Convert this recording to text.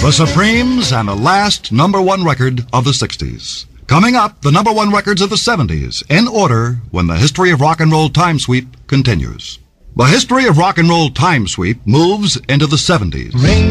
The Supremes and the last #1 record of the 60s. Coming up, the #1 records of the 70s, in order when the History of Rock and Roll Time Sweep continues. The History of Rock and Roll Time Sweep moves into the 70s. Ring